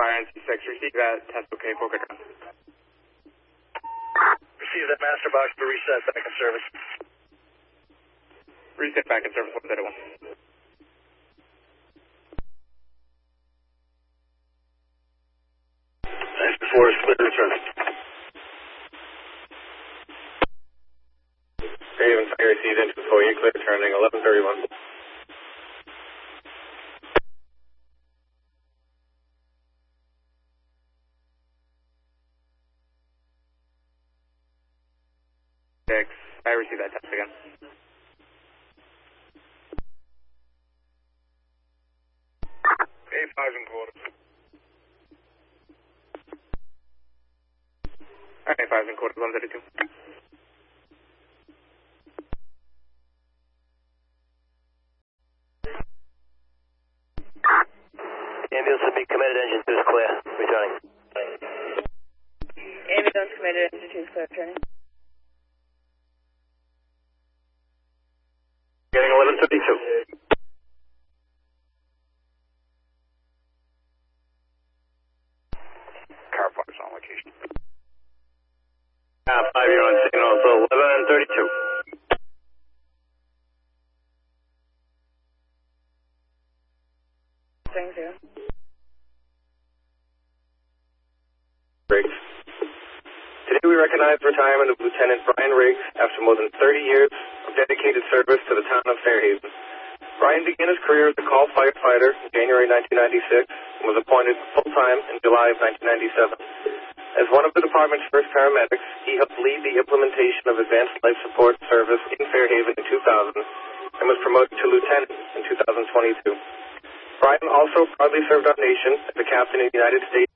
INC6, receive that, test okay, focus on. Receive that master box for reset back in service. Reset back in service 131. Nice before split return. Fairhaven Fire received engine 4, you clear turning 1131. I received that test again. A5 1/4. Alright, 5 1/4, 132. Ambulance will be committed, engine 2 is clear. Returning. Ambulance committed, engine 2 is clear, returning. Getting 1132. Car fires on location. 5, you're on signal, so 1132. Swing 0. Riggs. Today we recognize the retirement of Lieutenant Brian Riggs after more than 30 years of dedicated service to the town of Fairhaven. Brian began his career as a call firefighter in January 1996 and was appointed full-time in July of 1997. As one of the department's first paramedics, he helped lead the implementation of advanced life support service in Fairhaven in 2000 and was promoted to lieutenant in 2022. Brian also proudly served our nation as a captain in the United States